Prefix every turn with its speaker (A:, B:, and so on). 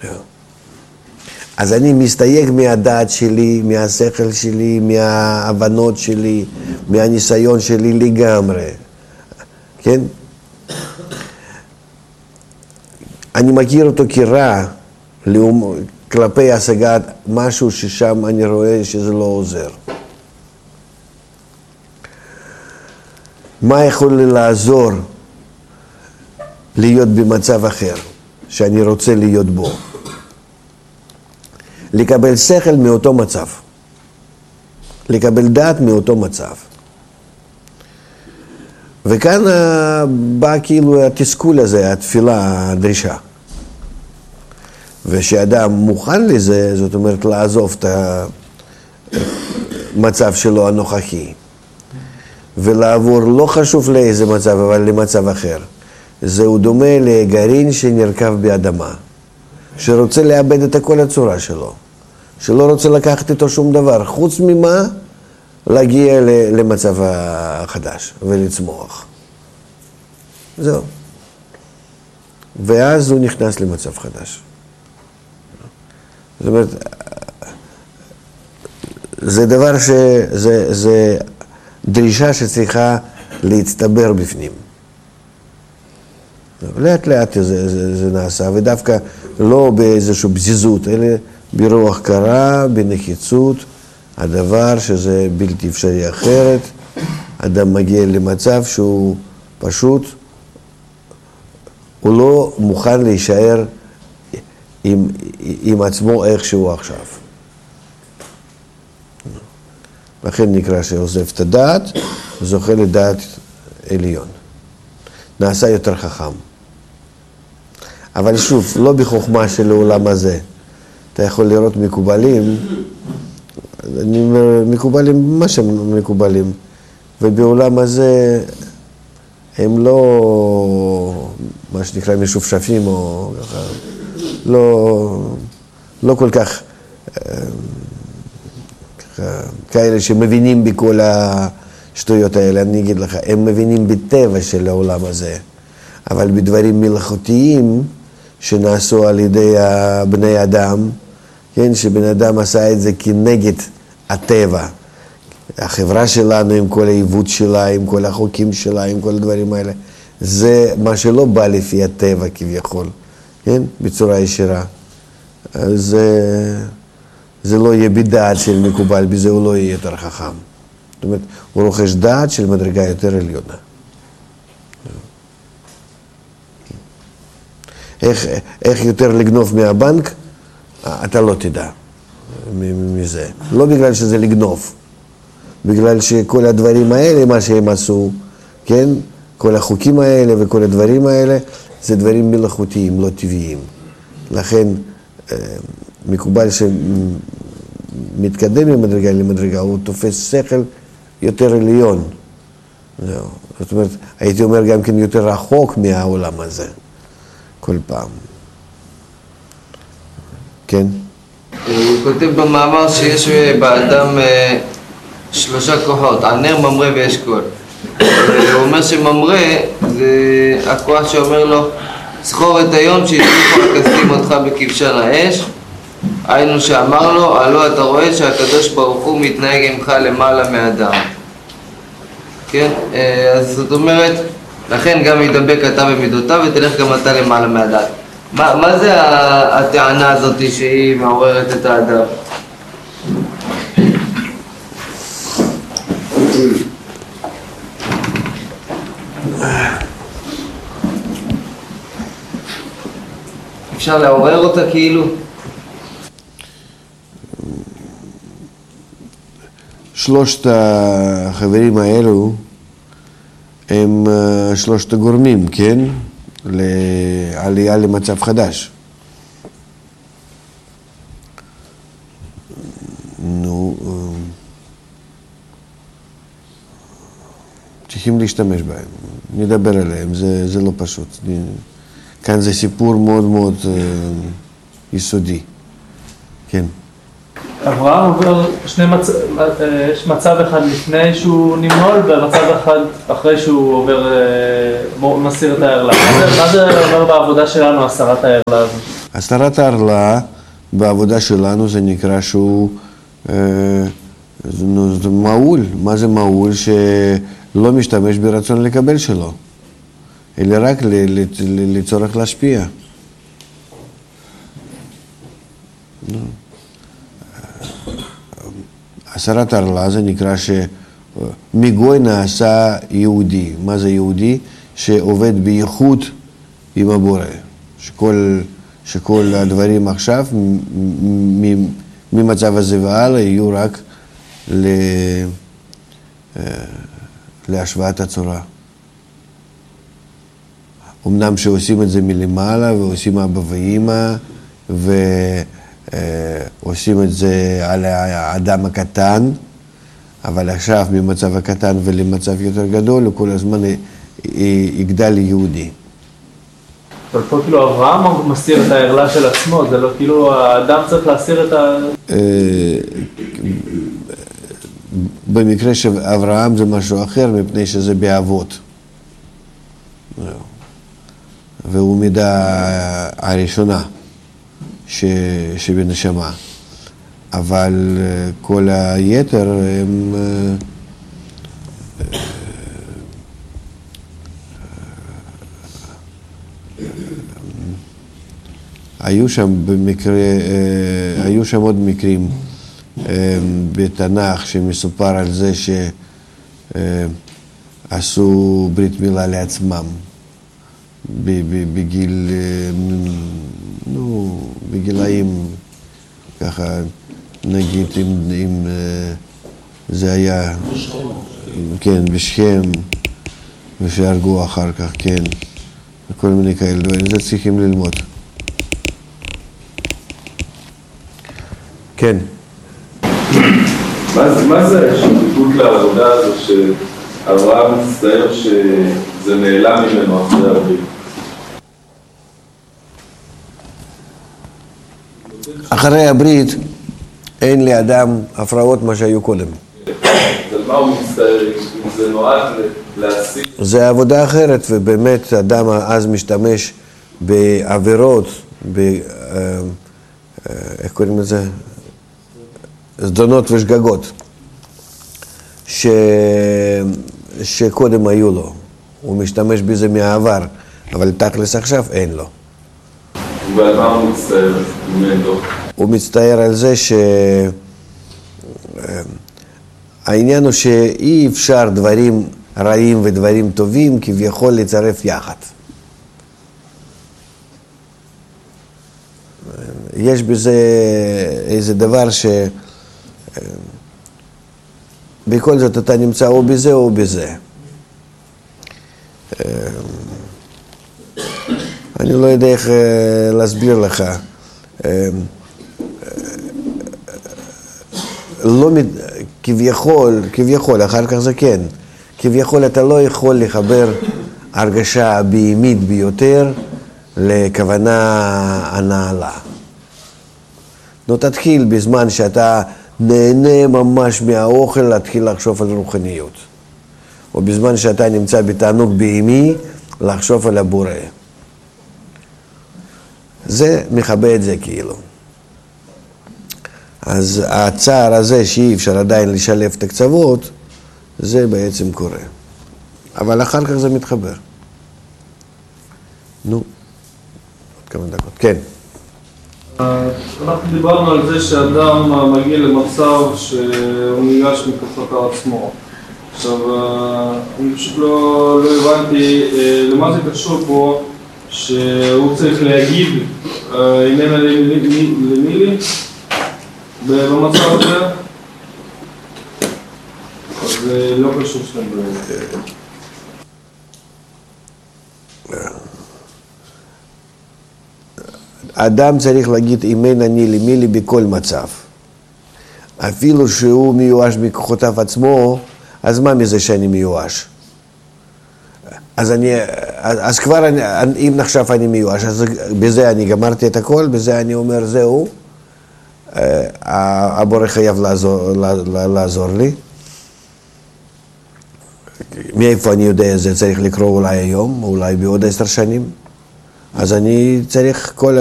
A: אז אני מסתייג מהדעת שלי, מהשכל שלי, מההבנות שלי, מהניסיון שלי לגמרי. כן? אני מכיר אותו כרע כלפי השגת משהו ששם אני רואה שזה לא עוזר. מה יכול לי לעזור להיות במצב אחר שאני רוצה להיות בו? לקבל שכל מאותו מצב, לקבל דעת מאותו מצב. וכאן בא כאילו התסכול הזה, התפילה, הדרישה. ושאדם מוכן לזה, זאת אומרת לעזוב את המצב שלו הנוכחי, ולעבור לא חשוב לאיזה מצב, אבל למצב אחר. זהו דומה לגרעין שנרכב באדמה, שרוצה לאבד את כל הצורה שלו, שלא רוצה לקחת איתו שום דבר, חוץ ממה להגיע למצב החדש ולצמוח. זהו. ואז הוא נכנס למצב חדש. זאת אומרת, זה דבר זה דרישה שצריכה להצטבר בפנים. לאט לאט זה נעשה, ודווקא לא באיזושהי בזיזות, אלא ברוח קרה, בנחיצות, הדבר שזה בלתי אפשרי אחרת. אדם מגיע למצב שהוא פשוט, הוא לא מוכן להישאר עם עצמו איך שהוא עכשיו. לכן נקרא שעוזב את הדעת, זוכה לדעת עליון. נעשה יותר חכם. אבל שוב, לא בחוכמה של העולם הזה. אתה יכול לראות מקובלים, אני אומר, מקובלים, מה שהם מקובלים, ובעולם הזה הם לא, מה שנקרא, משופשפים או ככה, לא כל כך כאלה שמבינים בכל השטויות האלה. אני אגיד לך, הם מבינים בטבע של העולם הזה, אבל בדברים מלאכותיים שנעשו על ידי בני אדם, כן, שבן אדם עשה את זה כנגד הטבע. החברה שלנו עם כל העיוות שלה, עם כל החוקים שלה, עם כל הדברים האלה, זה מה שלא בא לפי הטבע כביכול, כן, בצורה ישירה. אז זה לא יהיה בדעת של מקובל, בזה הוא לא יהיה יותר חכם. זאת אומרת, הוא רוכש דעת של מדרגה יותר עליונה. איך יותר לגנוב מהבנק, אתה לא תדע מזה. לא בגלל שזה לגנוב, בגלל שכל הדברים האלה, מה שהם עשו, כן? כל החוקים האלה וכל הדברים האלה, זה דברים מלאכותיים, לא טבעיים. לכן, מקובל שמתקדם ממדרגה למדרגה, הוא תופס שכל יותר עליון. זאת אומרת, הייתי אומר גם כן יותר רחוק מהעולם הזה, כל פעם. כן?
B: הוא כותב במאמר שיש באדם 3 כוחות, ענר, ממרא ואשכול. הוא אומר שממרא זה הכוח שאומר לו, זכור את היום שהצליחו הכסים אותך בכבשן האש, היינו שאמר לו, הלא אתה רואה שהקדוש ברוך הוא מתנהג עמך למעלה מאדם. כן? אז זאת אומרת, לכן גם ידבק אתה במידותיו ותלך גם אתה למעלה מאדם. מה זה הטענה הזאת שהיא מעוררת את האדם? אפשר לעורר אותה כאילו?
A: שלושת החברים האלו הם 3 הגורמים, כן? לעלייה למצב חדש. נו, צריכים להשתמש בהם, נדבר עליהם, זה לא פשוט. כאן זה סיפור מאוד מאוד יסודי. כן.
C: אברהם עובר יש מצב אחד לפני שהוא נמול ומצב אחד אחרי שהוא עובר, מסיר את הערלה. מה זה אומר בעבודה שלנו, הסרת הערלה הזאת?
A: הסרת הערלה בעבודה שלנו זה נקרא שהוא זה מעול. מה זה מעול? שלא משתמש ברצון לקבל שלו, אלא רק לצורך להשפיע. הסרת הערלה זה נקרא שמגוי נעשה יהודי. מה זה יהודי? שעובד בייחוד עם הבורא. שכל הדברים עכשיו ממצב הזה והלאה יהיו רק להשוואת הצורה. אמנם שעושים את זה מלמעלה ועושים אבא ואמא ועושים את זה על האדם הקטן, אבל עכשיו ממצב הקטן ולמצב יותר גדול הוא כל הזמן יגדל יהודי.
C: אבל פה כאילו אברהם מסיר את הערלה של עצמו, זה לא כאילו האדם צריך להסיר את ה...
A: במקרה של אברהם זה משהו אחר, מפני שזה באבות. והוא מידה הראשונה שבנשמה. אבל כל היתר הם... היו שם עוד מקרים בתנ"ך שמסופר על זה שעשו ברית מילה לעצמם בגילאים ככה, נגיד אם זה היה כן בשכם ושהרגו אחר כך, כן, וכל מיני כאלה דברים, זה צריכים ללמוד. כן.
D: מה זה השתתפות לעבודה הזו שאברהם מצטער שזה נעלם ממנו אחרי הברית?
A: אחרי הברית אין לאדם הפרעות מה שהיו קודם.
D: אז מה הוא מצטער? אם זה נועד להשיג?
A: זה עבודה אחרת, ובאמת האדם אז משתמש בעבירות, איך קוראים לזה? זדונות ושגגות, שקודם היו לו. הוא משתמש בזה מהעבר, אבל תכלס עכשיו אין לו.
D: ועל מה הוא מצטער?
A: הוא מצטער על זה העניין הוא שאי אפשר דברים רעים ודברים טובים כביכול לצרף יחד. יש בזה איזה דבר בכל זאת אתה נמצא או בזה או בזה. אני לא יודע איך להסביר לך. לא, כביכול, אחר כך זה כן. כביכול אתה לא יכול לחבר הרגשה הבהמית ביותר לכוונה הנעלה. לא תתחיל בזמן שאתה נהנה ממש מהאוכל להתחיל לחשוב על רוחניות. או בזמן שאתה נמצא בתענוג בהמי לחשוב על הבורא. זה מכבה את זה כאילו. אז הצער הזה שאי אפשר עדיין לשלב את הקצוות, זה בעצם קורה. אבל אחר כך זה מתחבר. נו, עוד כמה דקות. כן.
C: אנחנו דיברנו על זה שאדם מגיע למצב שהוא ניגש מכוחות עצמו. עכשיו, אני פשוט לא הבנתי למה זה קשור פה, שהוא צריך להגיד איננה למי לי במצב הזה, אז זה לא קשור שלהם באמת.
A: אדם צריך להגיד אימן אני למי לי בכל מצב. אפילו שהוא מיואש עצמו, אז מה מזה שאני מיואש? אז כבר אם נחשב אני מיואש, אז בזה אני גמרתי את הכל, בזה אני אומר זהו, הבורא חייב לעזור לי. מאיפה אני יודע, זה צריך לקרוא אולי היום, אולי בעוד 10 שנים. אז אני צריך כל